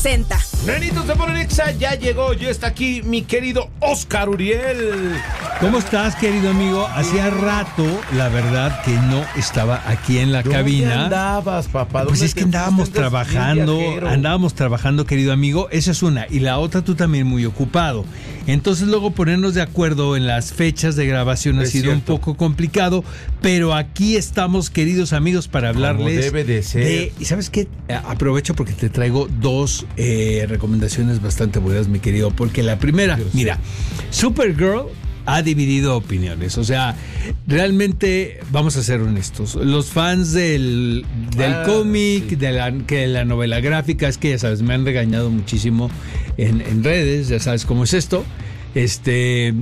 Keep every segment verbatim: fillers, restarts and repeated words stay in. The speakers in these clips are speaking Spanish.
presenta. Nenitos de Ponexa, ya llegó, ya está aquí mi querido Oscar Uriel. ¿Cómo estás, querido amigo? Hacía rato, la verdad, que no estaba aquí en la ¿Dónde cabina. andabas, papá? Pues es que andábamos trabajando, andábamos trabajando, querido amigo. Esa es una. Y la otra, tú también muy ocupado. Entonces, luego ponernos de acuerdo en las fechas de grabación ha Es sido cierto. un poco complicado. Pero aquí estamos, queridos amigos, para hablarles. Como debe de ser. de- ¿Y sabes qué? Aprovecho porque te traigo dos eh, recomendaciones bastante buenas, mi querido. Porque la primera, Yo sé. mira, Supergirl ha dividido opiniones. O sea, realmente, vamos a ser honestos, los fans del, del Ah, cómic, sí. de la, que la novela gráfica, es que ya sabes, me han regañado muchísimo en, en redes, ya sabes cómo es esto. Este,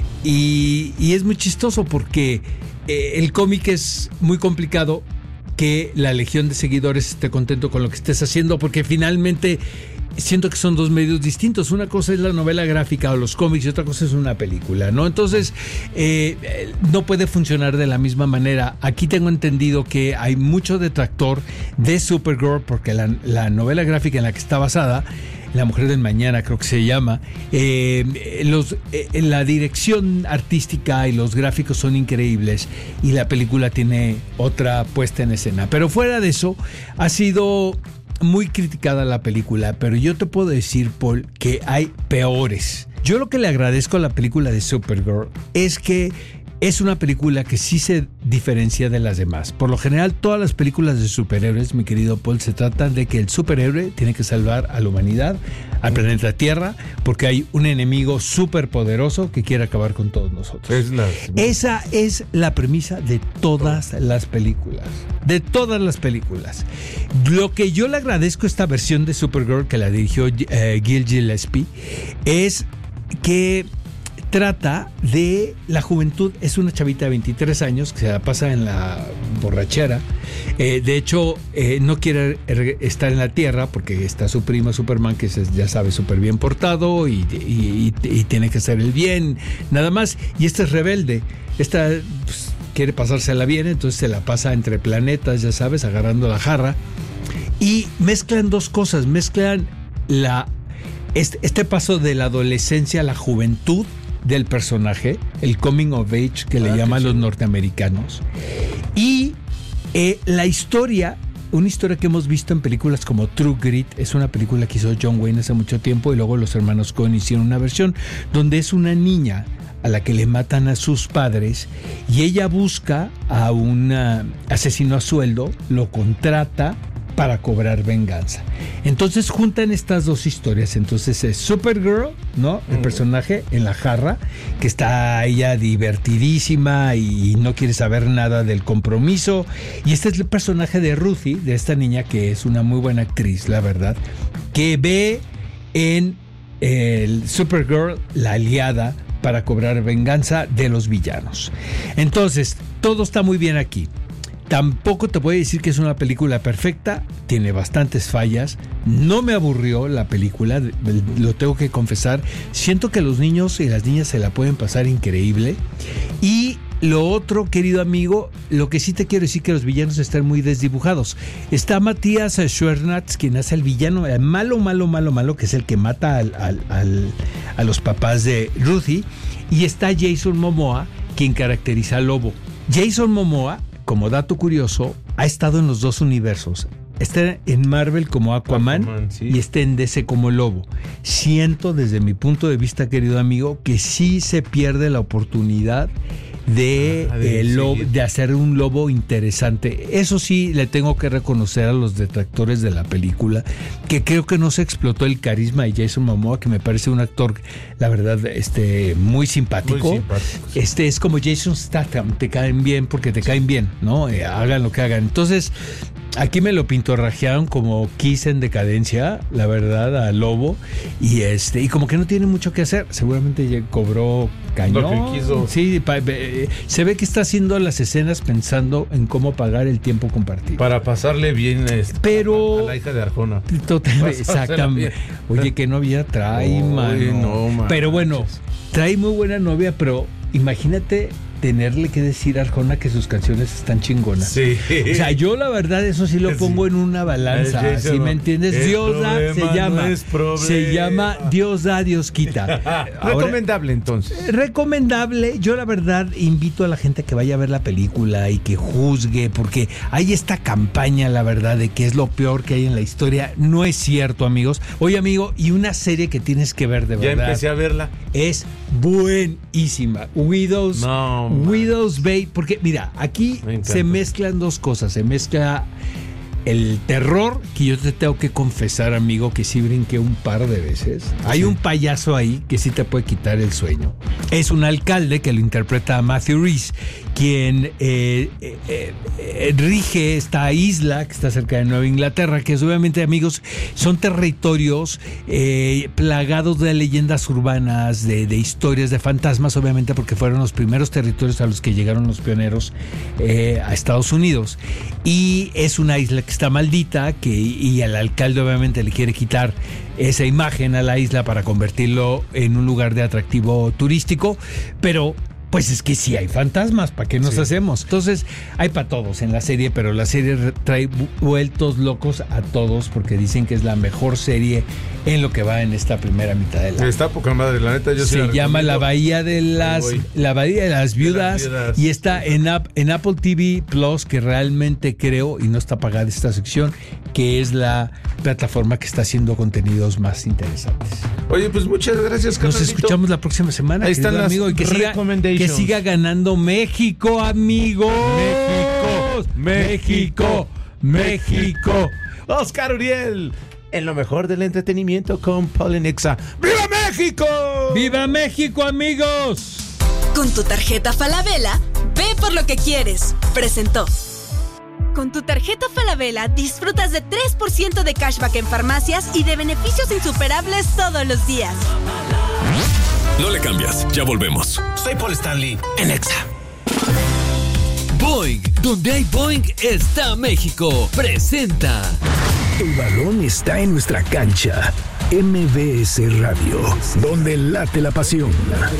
y, y es muy chistoso porque eh, el cómic es muy complicado que la legión de seguidores esté contento con lo que estés haciendo, porque finalmente siento que son dos medios distintos. Una cosa es la novela gráfica o los cómics y otra cosa es una película, ¿no? Entonces, eh, eh, no puede funcionar de la misma manera. Aquí tengo entendido que hay mucho detractor de Supergirl, porque la, la novela gráfica en la que está basada, La Mujer del Mañana creo que se llama, eh, los, eh, la dirección artística y los gráficos son increíbles y la película tiene otra puesta en escena. Pero fuera de eso, ha sido muy criticada la película, pero yo te puedo decir, Paul, que hay peores. Yo lo que le agradezco a la película de Supergirl es que es una película que sí se diferencia de las demás. Por lo general, todas las películas de superhéroes, mi querido Paul, se tratan de que el superhéroe tiene que salvar a la humanidad, al planeta Tierra, porque hay un enemigo superpoderoso que quiere acabar con todos nosotros. Es la... Esa es la premisa de todas las películas. De todas las películas. Lo que yo le agradezco a esta versión de Supergirl que la dirigió eh, Gil Gillespie es que trata de la juventud. Es una chavita de veintitrés años que se la pasa en la borrachera. Eh, de hecho, eh, no quiere er- estar en la Tierra porque está su prima Superman, que es, ya sabe, súper bien portado y, y, y, y tiene que hacer el bien, nada más. Y esta es rebelde. Esta pues, quiere pasársela bien, entonces se la pasa entre planetas, ya sabes, agarrando la jarra. Y mezclan dos cosas. Mezclan la, este, este paso de la adolescencia a la juventud del personaje, el coming of age que le Ah, llaman qué los chido. norteamericanos, y eh, la historia, una historia que hemos visto en películas como True Grit. Es una película que hizo John Wayne hace mucho tiempo y luego los hermanos Coen hicieron una versión donde es una niña a la que le matan a sus padres y ella busca a un asesino a sueldo, lo contrata para cobrar venganza. Entonces juntan estas dos historias. Entonces es Supergirl, ¿no? El personaje en la jarra, que está ella divertidísima y no quiere saber nada del compromiso. Y este es el personaje de Ruthie, de esta niña que es una muy buena actriz, la verdad, que ve en el Supergirl la aliada para cobrar venganza de los villanos. Entonces, todo está muy bien aquí. Tampoco te voy a decir que es una película perfecta, tiene bastantes fallas, no me aburrió la película, lo tengo que confesar. Siento que los niños y las niñas se la pueden pasar increíble. Y lo otro, querido amigo, lo que sí te quiero decir, que los villanos están muy desdibujados. Está Matías Schwernatz, quien hace el villano, el malo, malo, malo, malo, que es el que mata al, al, al, a los papás de Ruthie. Y está Jason Momoa, quien caracteriza a Lobo. Jason Momoa, como dato curioso, ha estado en los dos universos. Está en Marvel como Aquaman, Aquaman, sí. y está en D C como Lobo. Siento, desde mi punto de vista, querido amigo, que sí se pierde la oportunidad de, Ah, de eh, lo- seguir. de hacer un Lobo interesante. Eso sí, le tengo que reconocer a los detractores de la película, que creo que no se explotó el carisma de Jason Momoa, que me parece un actor, la verdad, este, muy simpático. Muy simpático, sí. Este es como Jason Statham, te caen bien porque te caen bien, ¿no? Eh, hagan lo que hagan. Entonces, aquí me lo pintorrajearon como Kiss en decadencia, la verdad, a Lobo. Y este, y como que no tiene mucho que hacer. Seguramente ya cobró cañón. Lo que quiso. Sí, pa- eh, se ve que está haciendo las escenas pensando en cómo pagar el tiempo compartido. Para pasarle bien este, Pero- a la hija de Arjona. Total, Pasársela exactamente. bien. Oye, qué novia trae, Oye, mano. no, manches. Pero bueno, trae muy buena novia, pero imagínate tenerle que decir a Arjona que sus canciones están chingonas. Sí. O sea, yo la verdad eso sí lo pongo sí. en una balanza, ¿sí me entiendes? Dios da, se llama, no se llama Dios da, Dios quita. Ahora, recomendable entonces. Recomendable. Yo la verdad invito a la gente a que vaya a ver la película y que juzgue, porque hay esta campaña, la verdad, de que es lo peor que hay en la historia. No es cierto, amigos. Oye, amigo, y una serie que tienes que ver de verdad. Ya empecé a verla. Es buenísima. Widows, no, Widows Bay, porque mira, aquí me se mezclan dos cosas. Se mezcla el terror, que yo te tengo que confesar, amigo, que sí brinqué un par de veces. Hay sí. un payaso ahí que sí te puede quitar el sueño. Es un alcalde que lo interpreta Matthew Rhys, quien eh, eh, eh, rige esta isla que está cerca de Nueva Inglaterra, que es, obviamente, amigos, son territorios eh, plagados de leyendas urbanas, de, de historias de fantasmas, obviamente porque fueron los primeros territorios a los que llegaron los pioneros eh, a Estados Unidos. Y es una isla que está maldita, que, y el alcalde obviamente le quiere quitar esa imagen a la isla para convertirlo en un lugar de atractivo turístico, pero pues es que sí hay fantasmas, ¿para qué nos sí. hacemos? Entonces hay para todos en la serie, pero la serie trae vueltos locos a todos porque dicen que es la mejor serie en lo que va en esta primera mitad de la Está poca madre, la neta yo Se sí llama La Bahía de las La Bahía de las Viudas, de las viudas. Y está en, en Apple T V Plus, que realmente creo, y no está pagada esta sección, que es la plataforma que está haciendo contenidos más interesantes. Oye, pues muchas gracias, Carnalito. Nos escuchamos la próxima semana. Ahí están las amigo, y que siga, que siga ganando México, amigos. México, México, México. Oscar Uriel, en lo mejor del entretenimiento con Polinexa. ¡Viva México! ¡Viva México, amigos! Con tu tarjeta Falabella, ve por lo que quieres. Presentó. Con tu tarjeta Falabella disfrutas de tres por ciento de cashback en farmacias y de beneficios insuperables todos los días. No le cambias, ya volvemos. Soy Paul Stanley, en Exa. Boing, donde hay Boing está México. Presenta. El balón está en nuestra cancha. M B S Radio, donde late la pasión.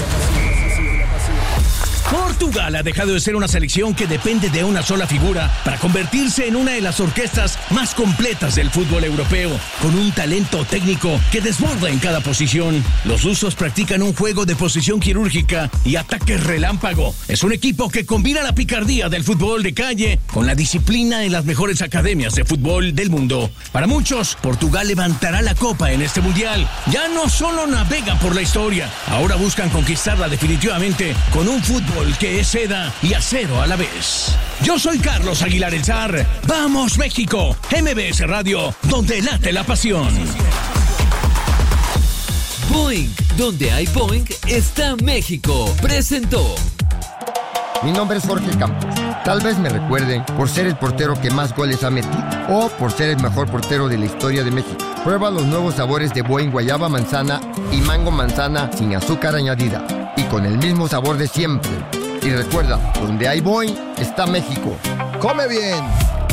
Portugal ha dejado de ser una selección que depende de una sola figura para convertirse en una de las orquestas más completas del fútbol europeo, con un talento técnico que desborda en cada posición. Los rusos practican un juego de posición quirúrgica y ataque relámpago. Es un equipo que combina la picardía del fútbol de calle con la disciplina de las mejores academias de fútbol del mundo. Para muchos, Portugal levantará la copa en este mundial. Ya no solo navegan por la historia, ahora buscan conquistarla definitivamente con un fútbol que es seda y acero a la vez. Yo soy Carlos Aguilar El Zar. ¡Vamos, México! M B S Radio, donde late la pasión. Boing, donde hay Boing está México. Presentó. Mi nombre es Jorge Campos. Tal vez me recuerden por ser el portero que más goles ha metido o por ser el mejor portero de la historia de México. Prueba los nuevos sabores de Boing guayaba manzana y mango manzana sin azúcar añadida y con el mismo sabor de siempre. Y recuerda, donde hay Boing está México. ¡Come bien!